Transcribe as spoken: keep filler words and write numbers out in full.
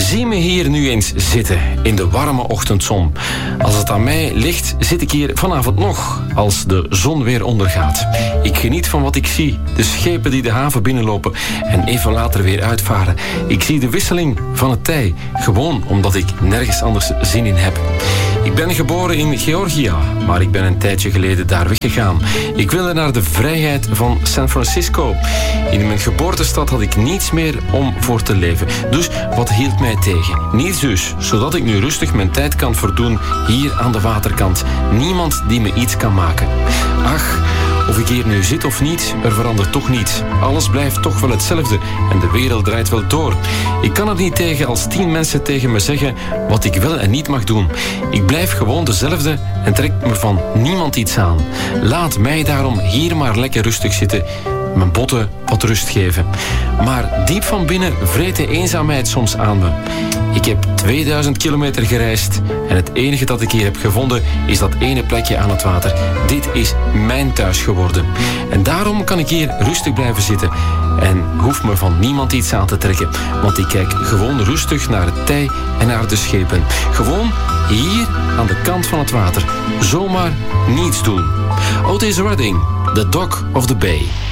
Zie me hier nu eens zitten in de warme ochtendzon. Als het aan mij ligt, zit ik hier vanavond nog, als de zon weer ondergaat. Ik geniet van wat ik zie, de schepen die de haven binnenlopen en even later weer uitvaren. Ik zie de wisseling van het tij, gewoon omdat ik nergens anders zin in heb. Ik ben geboren in Georgia, maar ik ben een tijdje geleden daar weggegaan. Ik wilde naar de vrijheid van San Francisco. In mijn geboortestad had ik niets meer om voor te leven. Dus wat hield mij tegen? Niets dus, zodat ik nu rustig mijn tijd kan verdoen hier aan de waterkant. Niemand die me iets kan maken. Ach, of ik hier nu zit of niet, er verandert toch niets. Alles blijft toch wel hetzelfde en de wereld draait wel door. Ik kan er niet tegen als tien mensen tegen me zeggen wat ik wel en niet mag doen. Ik blijf gewoon dezelfde en trek me van niemand iets aan. Laat mij daarom hier maar lekker rustig zitten, mijn botten wat rust geven. Maar diep van binnen vreet de eenzaamheid soms aan me. Ik heb tweeduizend kilometer gereisd en het enige dat ik hier heb gevonden is dat ene plekje aan het water. Dit is mijn thuis geworden. En daarom kan ik hier rustig blijven zitten en hoef me van niemand iets aan te trekken. Want ik kijk gewoon rustig naar het tij en naar de schepen. Gewoon hier aan de kant van het water. Zomaar niets doen. Otis Redding, The Dock of the Bay.